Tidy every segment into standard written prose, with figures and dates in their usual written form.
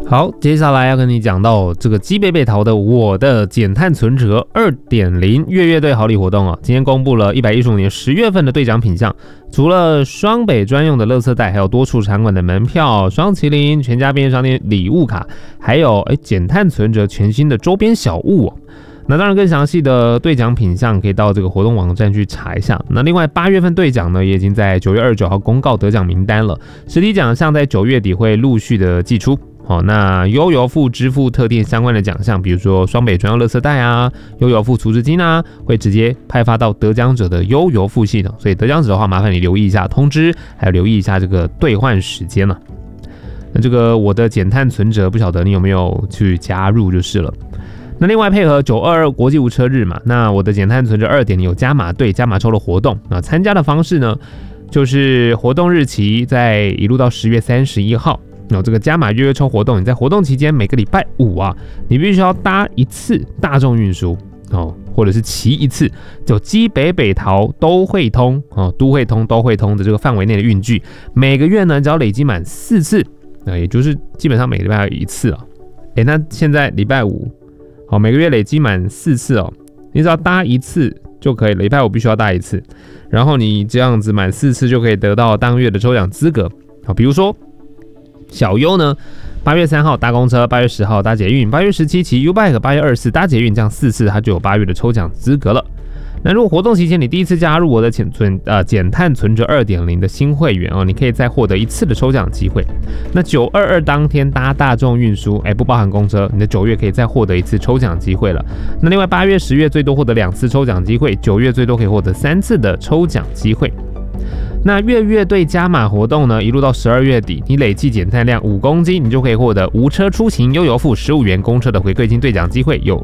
好，接下来要跟你讲到这个基北北桃的我的减碳存折 2.0 月月队好礼活动今天公布了115年10月份的兑奖品项，除了双北专用的垃圾袋，还有多处场馆的门票、双麒麟、全家便利商店礼物卡，还有减碳存折全新的周边小物那当然更详细的兑奖品项可以到这个活动网站去查一下。那另外8月份兑奖呢，也已经在9月29号公告得奖名单了，实体奖项在9月底会陆续的寄出。那悠游付支付特定相关的奖项，比如说双北专用垃圾袋悠游付储值金会直接派发到得奖者的悠游付系统，所以得奖者的话，麻烦你留意一下通知，还有留意一下这个兑换时间那这个我的减碳存折，不晓得你有没有去加入就是了。那另外配合922国际无车日嘛，那我的减碳存折2.0有加码对加码抽的活动参加的方式呢，就是活动日期在一路到10月31号。这个加码月月抽活动，你在活动期间每个礼拜5你必须要搭一次大众运输或者是骑一次就基北北桃都会通都会通的这个范围内的运具，每个月呢只要累积满4次，也就是基本上每个礼拜有1次那现在礼拜5每个月累积满4次你只要搭1次就可以了，礼拜5必须要搭1次，然后你这样子满4次就可以得到当月的抽奖资格比如说小优呢，8月3号搭公车，8月10号搭捷运，8月17骑 U-Bike， 8月24搭捷运，这样4次他就有8月的抽奖资格了。那如果活动期间你第一次加入我的减碳存折 2.0 的新会员你可以再获得1次的抽奖机会。那922当天搭大众运输不包含公车，你的9月可以再获得1次抽奖机会了。那另外8月10月最多获得2次抽奖机会，9月最多可以获得3次的抽奖机会。那月月对加码活动呢，一路到12月底，你累计减碳量5公斤，你就可以获得无车出行悠游付15元公车的回馈金兑奖机会，有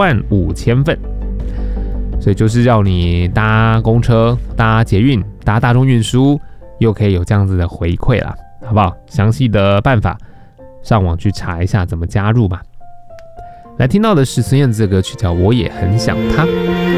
105000份。所以就是要你搭公车、搭捷运、搭大众运输，又可以有这样子的回馈啦，好不好？详细的办法上网去查一下怎么加入吧。来听到的是孙燕姿的歌曲叫《我也很想他》。